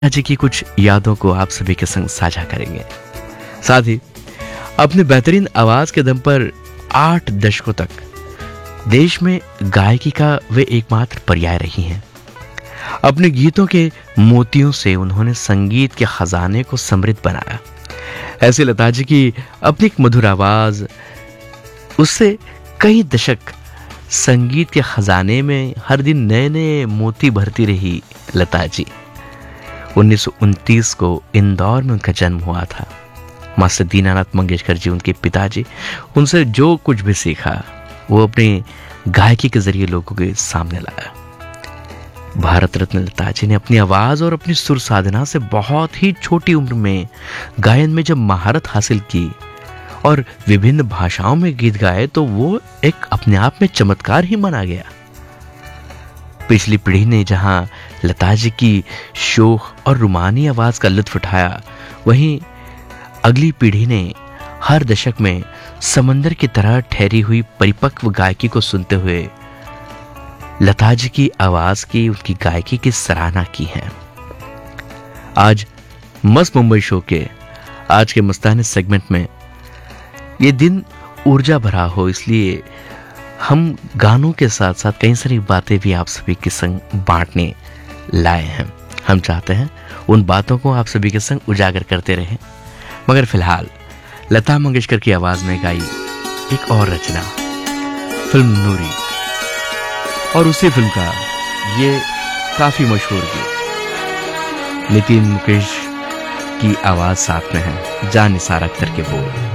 जी की कुछ यादों को आप सभी के संग साझा करेंगे। साथ ही अपने बेहतरीन आवाज के दम पर 8 दशकों तक देश में गायकी का वे एकमात्र पर्याय रही हैं। अपने गीतों के मोतियों से उन्होंने संगीत के खजाने को समृद्ध बनाया। ऐसे लता जी की अपनी एक मधुर आवाज, उससे कई दशक संगीत के खजाने में हर दिन नए नए मोती भरती रही लता जी। 1929 को इंदौर में उनका जन्म हुआ था। मास्टर दीनानाथ मंगेशकर जी उनके पिताजी, उनसे जो कुछ भी सीखा वो अपनी गायकी के जरिए लोगों के सामने लाया। भारत रत्न लता जी ने अपनी आवाज और अपनी सुर साधना से बहुत ही छोटी उम्र में गायन में जब महारत हासिल की और विभिन्न भाषाओं में गीत गाए तो वो एक अपने आप में चमत्कार ही माना गया। पिछली पीढ़ी ने जहां लता जी की शोख और रुमानी आवाज का लुत्फ उठाया, वहीं अगली पीढ़ी ने हर दशक में समंदर की तरह ठहरी हुई परिपक्व गायकी को सुनते हुए लता जी की आवाज की, उनकी गायकी की सराहना की है। आज मस्त मुंबई शो के आज के मस्तानी सेगमेंट में ये दिन ऊर्जा भरा हो, इसलिए हम गानों के साथ साथ कई सारी बातें भी आप सभी के संग बांटने लाए हैं। हम चाहते हैं उन बातों को आप सभी के संग उजागर करते रहें। मगर फिलहाल लता मंगेशकर की आवाज में गाई एक और रचना, फिल्म नूरी, और उसी फिल्म का ये काफी मशहूर गीत नितिन मुकेश की आवाज साथ में है, जान निसार अख्तर के बोल।